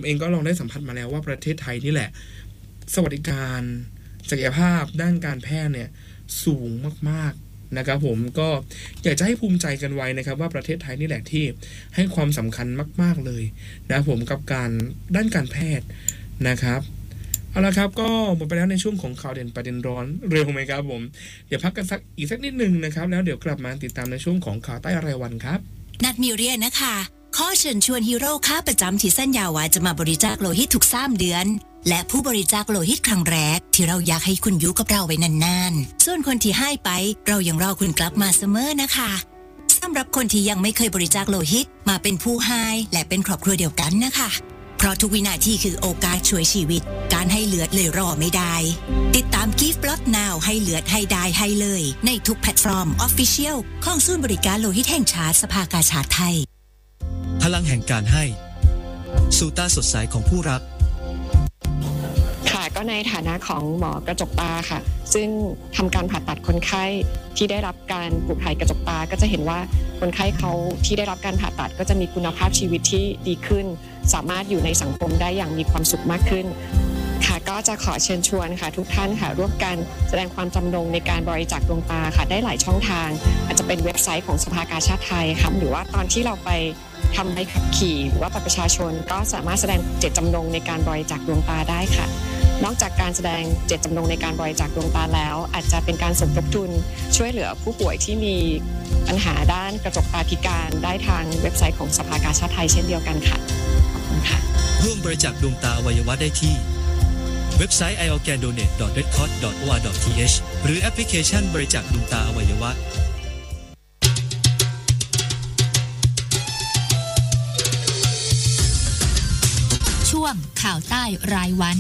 ผมเองก็ลองได้สัมผัสมาแล้วว่าประเทศไทยนี่แหละสวัสดิการศักยภาพด้านการแพทย์เนี่ยสูงมากๆนะครับผมก็อยากจะให้ภูมิใจกันไว้นะครับว่าประเทศไทยนี่แหละที่ให้ความสำคัญมากๆเลยนะผมกับการด้านการแพทย์นะครับเอาละครับก็หมดไปแล้วในช่วงของข่าวเด่นประเด็นร้อนเร็วไหมครับผมเดี๋ยวพักกันอีกสักนิดนึงนะครับแล้วเดี๋ยวกลับมาติดตามในช่วงของข่าวใต้รายวันครับนัดมิวเรียนะคะข้อเชิญชวนฮีโร่ค้าประจำที่สัญญาว่าจะมาบริจาคโลหิตทุก3 เดือนและผู้บริจาคโลหิตครั้งแรกที่เราอยากให้คุณอยู่กับเราไว้นานๆส่วนคนที่ให้ไปเรายังรอคุณกลับมาเสมอนะคะสำหรับคนที่ยังไม่เคยบริจาคโลหิตมาเป็นผู้ให้และเป็นครอบครัวเดียวกันนะคะเพราะทุกวินาทีคือโอกาสช่วยชีวิตการให้เลือดเลยรอไม่ได้ติดตาม Give Blood Now ให้เลือดให้ได้ให้เลยในทุกแพลตฟอร์ม Official ของศูนย์บริการโลหิตแห่งชาติสภากาชาดไทยพลังแห่งการให้สู่ตาสดใสของผู้รักค่ะก็ในฐานะของหมอกระจกตาค่ะซึ่งทำการผ่าตัดคนไข้ที่ได้รับการปลูกถ่ายกระจกตาก็จะเห็นว่าคนไข้เขาที่ได้รับการผ่าตัดก็จะมีคุณภาพชีวิตที่ดีขึ้นสามารถอยู่ในสังคมได้อย่างมีความสุขมากขึ้นค่ะก็จะขอเชิญชวนค่ะทุกท่านค่ะร่วมกันแสดงความจำนงในการบริจาคดวงตาค่ะได้หลายช่องทางอาจจะเป็นเว็บไซต์ของสภากาชาดไทยค่ะหรือว่าตอนที่เราไปทำใบขับขี่หรือว่าบัตรประชาชนก็สามารถแสดงเจตจำนงในการบริจาคดวงตาได้ค่ะนอกจากการแสดงเจตจำนงในการบริจาคดวงตาแล้วอาจจะเป็นการสมทบทุนช่วยเหลือผู้ป่วยที่มีปัญหาด้านกระจกตาพิการได้ทางเว็บไซต์ของสภากาชาดไทยเช่นเดียวกันค่ะขอบคุณค่ะร่วมบริจาคดวงตาอวัยวะได้ที่เว็บไซต์ iorgandonate.redcross.or.th หรือแอปพลิเคชันบริจาคดวงตาอวัยวะช่วงข่าวใต้รายวัน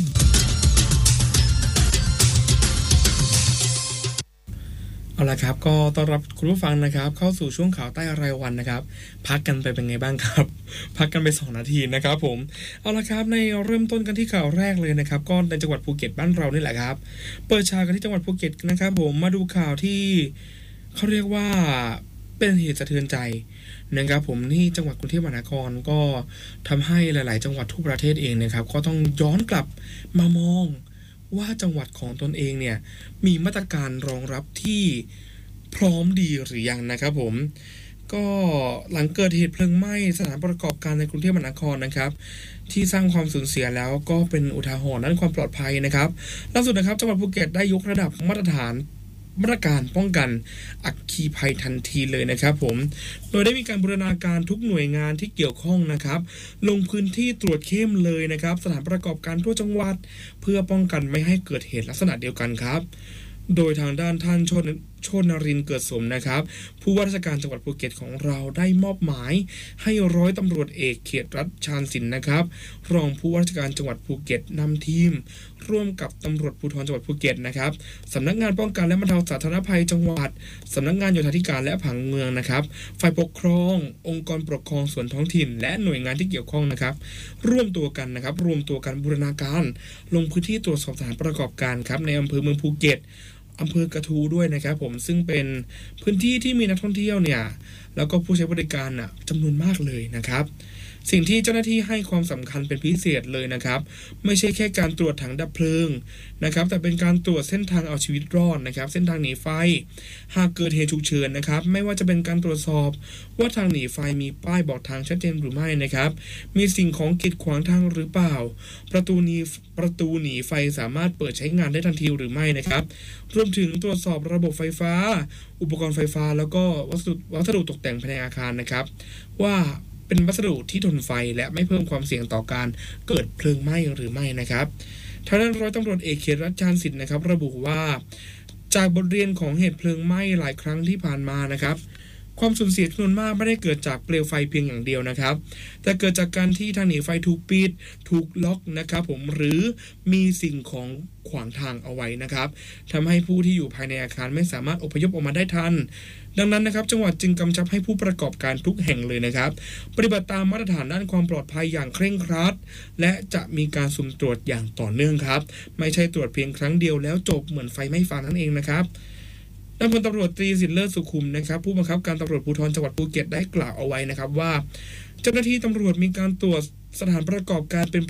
เอาละครับก็ต้อนรับคุณผู้ฟังนะครับเข้าสู่ช่วงข่าวใต้รายวันนะครับพักกันไปเป็นไงบ้างครับพักกันไป2 นาทีนะครับผมเอาละครับในเริ่มต้นกันที่ข่าวแรกเลยนะครับก็ในจังหวัดภูเก็ตบ้านเรานี่แหละครับเปิดฉากกันที่จังหวัดภูเก็ตนะครับผมมาดูข่าวที่เขาเรียกว่าเป็นเหตุสะเทือนใจนะครับผมที่จังหวัดกรุงเทพมหานครก็ทำให้หลายๆจังหวัดทั่วประเทศเองนะครับก็ต้องย้อนกลับมามองว่าจังหวัดของตนเองเนี่ยมีมาตรการรองรับที่พร้อมดีหรือยังนะครับผมก็หลังเกิดเหตุเพลิงไหม้สถานประกอบการในกรุงเทพมหานครนะครับที่สร้างความสูญเสียแล้วก็เป็นอุทาหรณ์ด้านความปลอดภัยนะครับล่าสุดนะครับจังหวัดภูเก็ตได้ยกระดับมาตรการป้องกันอัคคีภัยทันทีเลยนะครับผมโดยได้มีการบูรณาการทุกหน่วยงานที่เกี่ยวข้องนะครับลงพื้นที่ตรวจเข้มเลยนะครับสถานประกอบการทั่วจังหวัดเพื่อป้องกันไม่ให้เกิดเหตุลักษณะเดียวกันครับโดยทางด้านท่านโชตินรินทร์เกิดสมนะครับผู้ว่าราชการจังหวัดภูเก็ตของเราได้มอบหมายให้ร้อยตำรวจเอกเขตรัฐชาญศิลป์นะครับรองผู้ว่าราชการจังหวัดภูเก็ตนำทีมร่วมกับตำรวจภูธรจังหวัดภูเก็ตนะครับสำนักงานป้องกันและบรรเทาสาธารณภัยจังหวัดสำนักงานโยธาธิการและผังเมืองนะครับฝ่ายปกครององค์กรปกครองส่วนท้องถิ่นและหน่วยงานที่เกี่ยวข้องนะครับรวมตัวกันบูรณาการลงพื้นที่ตรวจสอบสถานประกอบการครับในอำเภอเมืองภูเก็ตอำเภอกระทู้ด้วยนะครับผมซึ่งเป็นพื้นที่ที่มีนักท่องเที่ยวเนี่ยแล้วก็ผู้ใช้บริการจำนวนมากเลยนะครับสิ่งที่เจ้าหน้าที่ให้ความสำคัญเป็นพิเศษเลยนะครับไม่ใช่แค่การตรวจถังดับเพลิงนะครับแต่เป็นการตรวจเส้นทางเอาชีวิตรอดนะครับเส้นทางหนีไฟหากเกิดเหตุฉุกเฉินนะครับไม่ว่าจะเป็นการตรวจสอบว่าทางหนีไฟมีป้ายบอกทางชัดเจนหรือไม่นะครับมีสิ่งของกีดขวางทางหรือเปล่าประตูหนีไฟสามารถเปิดใช้งานได้ทันทีหรือไม่นะครับรวมถึงตรวจสอบระบบไฟฟ้าอุปกรณ์ไฟฟ้าแล้วก็วัสดุตกแต่งภายในอาคารนะครับว่าเป็นวัสดุที่ทนไฟและไม่เพิ่มความเสี่ยงต่อการเกิดเพลิงไหม้หรือไม่นะครับทางด้านร้อยตำรวจเอกเขตรัฐชาญศิลป์นะครับระบุว่าจากบทเรียนของเหตุเพลิงไหม้หลายครั้งที่ผ่านมานะครับความสูญเสียจำนวนมากไม่ได้เกิดจากเปลวไฟเพียงอย่างเดียวนะครับแต่เกิดจากการที่ทางหนีไฟถูกปิดถูกล็อกนะครับผมหรือมีสิ่งของขวางทางเอาไว้นะครับทำให้ผู้ที่อยู่ภายในอาคารไม่สามารถอพยพออกมาได้ทันดังนั้นนะครับจังหวัดจึงกำชับให้ผู้ประกอบการทุกแห่งเลยนะครับปฏิบัติตามมาตรฐานด้านความปลอดภัยอย่างเคร่งครัดและจะมีการสุ่มตรวจอย่างต่อเนื่องครับไม่ใช่ตรวจเพียงครั้งเดียวแล้วจบเหมือนไฟไหม้ฟางนั่นเองนะครับด้านพลตำรวจตรีสิทธิ์เลิศสุขุมนะครับผู้บังคับการตำรวจภูธรจังหวัดภูเก็ตได้กล่าวเอาไว้นะครับว่าเจ้าหน้าที่ตำรวจมีการตรวจสถานประกอบการเป็น